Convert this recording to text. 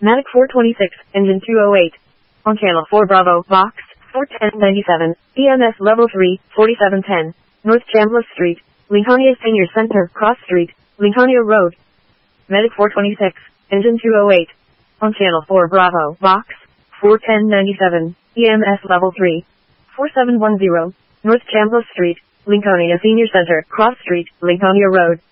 Matic 426, engine 208. On channel 4 Bravo, box, 41097, EMS level 3, 4710, North Chambliss Street, Lincolnia Senior Center, Cross Street, Lincolnia Road. Medic 426, engine 208. On channel 4 Bravo, box, 41097, EMS level 3, 4710, North Chambliss Street, Lincolnia Senior Center, Cross Street, Lincolnia Road.